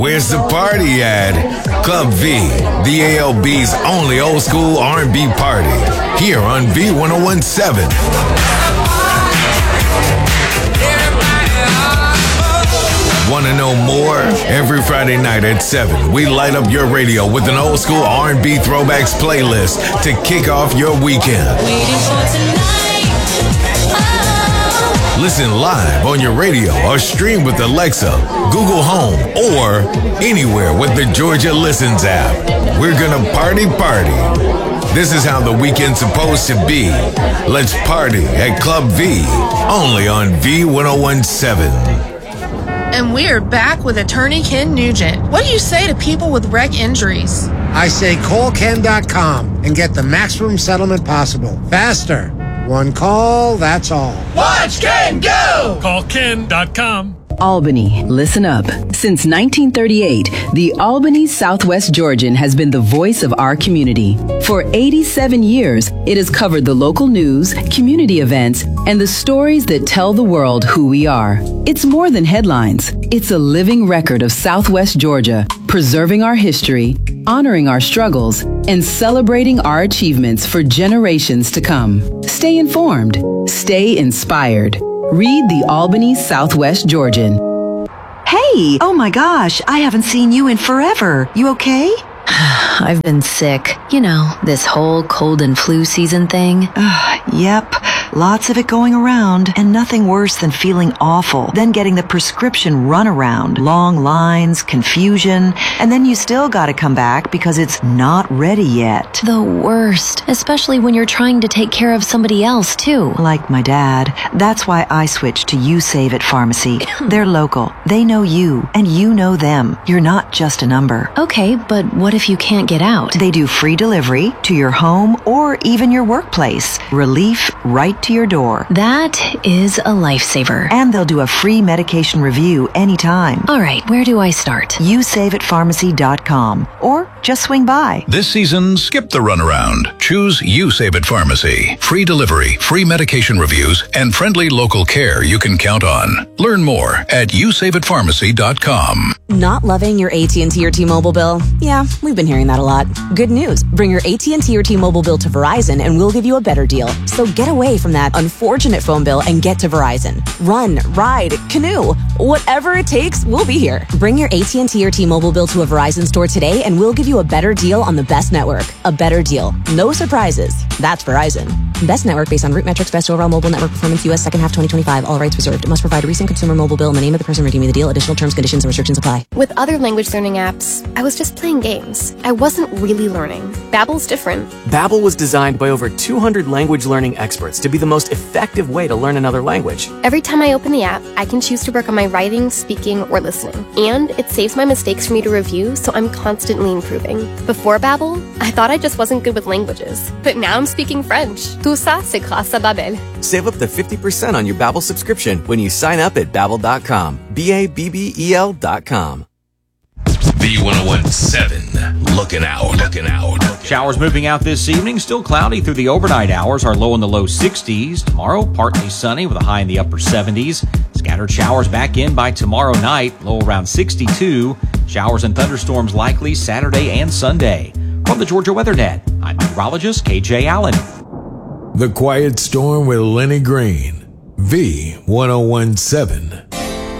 Where's the party at? Club V, the ALB's only old school R&B party. Here on V1017. Want to know more? Every Friday night at 7, we light up your radio with an old school R&B throwbacks playlist to kick off your weekend. Waiting for tonight. Oh. Listen live on your radio or stream with Alexa, Google Home, or anywhere with the Georgia Listens app. We're gonna party. This is how the weekend's supposed to be. Let's party at Club V, only on V1017. And we're back with attorney Ken Nugent. What do you say to people with wreck injuries? I say call Ken.com and get the maximum settlement possible. Faster. One call, that's all. Watch Ken go! Call Ken.com. Albany, listen up. Since 1938, the Albany Southwest Georgian has been the voice of our community. For 87 years, it has covered the local news, community events, and the stories that tell the world who we are. It's more than headlines. It's a living record of Southwest Georgia, preserving our history, honoring our struggles, and celebrating our achievements for generations to come. Stay informed. Stay inspired. Read the Albany Southwest Georgian. Hey! Oh my gosh, I haven't seen you in forever. You okay? I've been sick. You know, this whole cold and flu season thing. Yep. Lots of it going around, and nothing worse than feeling awful, then getting the prescription runaround, long lines, confusion, and then you still gotta come back because it's not ready yet. The worst, especially when you're trying to take care of somebody else, too. Like my dad. That's why I switched to You Save It Pharmacy. They're local. They know you, and you know them. You're not just a number. Okay, but what if you can't get out? They do free delivery to your home or even your workplace. Relief right to your door. That is a lifesaver. And they'll do a free medication review anytime. All right, where do I start? YouSaveItPharmacy.com or just swing by. This season, skip the runaround. Choose You Save It Pharmacy. Free delivery, free medication reviews, and friendly local care you can count on. Learn more at YouSaveItPharmacy.com. Not loving your AT&T or T-Mobile bill? Yeah, we've been hearing that a lot. Good news. Bring your AT&T or T-Mobile bill to Verizon and we'll give you a better deal. So get away from that unfortunate phone bill and get to Verizon. Run, ride, canoe. Whatever it takes, we'll be here. Bring your AT&T or T-Mobile bill to a Verizon store today and we'll give you a better deal on the best network. A better deal. No surprises. That's Verizon. Best network based on root metrics, best overall mobile network performance, U.S. second half 2025. All rights reserved. It must provide a recent consumer mobile bill and the name of the person redeeming the deal. Additional terms, conditions, and restrictions apply. With other language learning apps, I was just playing games. I wasn't really learning. Babbel's different. Babbel was designed by over 200 language learning experts to be the most effective way to learn another language. Every time I open the app, I can choose to work on my writing, speaking, or listening. And it saves my mistakes for me to review, so I'm constantly improving. Before Babbel, I thought I just wasn't good with languages. But now I'm speaking French. Tout ça, c'est grâce à Babbel. Save up to 50% on your Babbel subscription when you sign up at Babbel.com. Babbel.com. V1017, looking out. Showers moving out this evening, still cloudy through the overnight hours. Our low in the low 60s. Tomorrow, partly sunny with a high in the upper 70s. Scattered showers back in by tomorrow night, low around 62. Showers and thunderstorms likely Saturday and Sunday. From the Georgia Weather Net, I'm meteorologist KJ Allen. The Quiet Storm with Lenny Green. V1017.